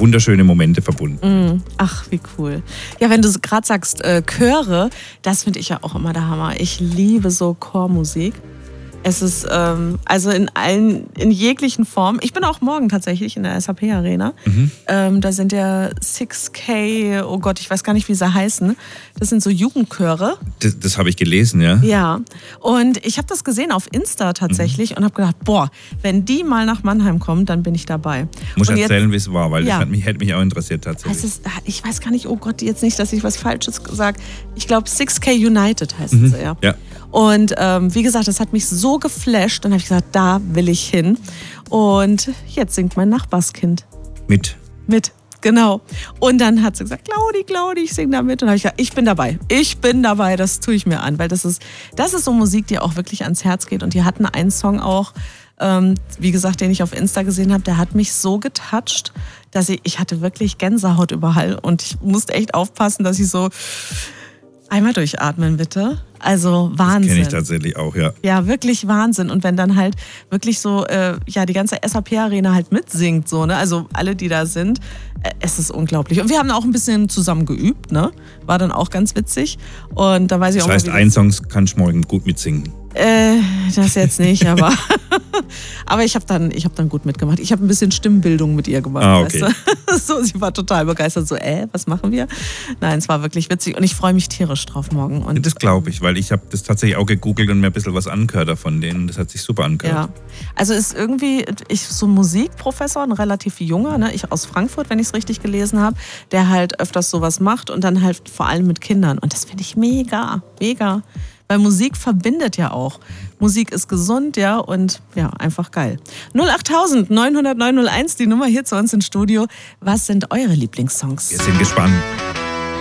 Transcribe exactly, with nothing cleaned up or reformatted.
wunderschöne Momente verbunden. Mm, ach, wie cool. Ja, wenn du gerade sagst, äh, Chöre, das finde ich ja auch immer der Hammer. Ich liebe so Chormusik. Es ist ähm, also in allen, in jeglichen Formen. Ich bin auch morgen tatsächlich in der S A P Arena. Mhm. Ähm, da sind ja six K, oh Gott, ich weiß gar nicht, wie sie heißen. Das sind so Jugendchöre. Das, das habe ich gelesen, ja. Ja, und ich habe das gesehen auf Insta tatsächlich mhm. und habe gedacht, boah, wenn die mal nach Mannheim kommen, dann bin ich dabei. Muss und erzählen, jetzt, wie es war, weil ja. das hat mich, hätte mich auch interessiert tatsächlich. Es ist, ich weiß gar nicht, oh Gott, jetzt nicht, dass ich was Falsches sage. Ich glaube, six K United heißt mhm. es ja. ja. Und ähm, wie gesagt, das hat mich so geflasht. Dann habe ich gesagt, da will ich hin. Und jetzt singt mein Nachbarskind. Mit? Mit, genau. Und dann hat sie gesagt, Claudi, Claudi, ich singe da mit. Und dann habe ich gesagt, ich bin dabei. Ich bin dabei, das tue ich mir an. Weil das ist, das ist so Musik, die auch wirklich ans Herz geht. Und die hatten einen Song auch, ähm, wie gesagt, den ich auf Insta gesehen habe, der hat mich so getoucht, dass ich, ich hatte wirklich Gänsehaut überall. Und ich musste echt aufpassen, dass ich so... Einmal durchatmen, bitte. Also Wahnsinn. Das kenne ich tatsächlich auch, ja. Ja, wirklich Wahnsinn. Und wenn dann halt wirklich so, äh, ja, die ganze S A P-Arena halt mitsingt, so, ne? Also alle, die da sind, äh, es ist unglaublich. Und wir haben auch ein bisschen zusammen geübt, ne? War dann auch ganz witzig. Und da weiß ich das auch heißt, mal, ein Song kannst du morgen gut mitsingen. Äh, das jetzt nicht, aber aber ich habe dann, ich hab dann gut mitgemacht. Ich habe ein bisschen Stimmbildung mit ihr gemacht. Ah, okay. Weißt du? So, sie war total begeistert. So, äh, was machen wir? Nein, es war wirklich witzig und ich freue mich tierisch drauf morgen. Und, das glaube ich, weil ich habe das tatsächlich auch gegoogelt und mir ein bisschen was angehört davon denen. Das hat sich super angehört. Ja, also ist irgendwie, ich so ein Musikprofessor, ein relativ junger, ne, ich aus Frankfurt, wenn ich es richtig gelesen habe, der halt öfters sowas macht und dann halt vor allem mit Kindern. Und das finde ich mega, mega. Weil Musik verbindet ja auch. Musik ist gesund, ja, und ja, einfach geil. null acht neun null null neun null eins, die Nummer hier zu uns ins Studio. Was sind eure Lieblingssongs? Wir sind gespannt.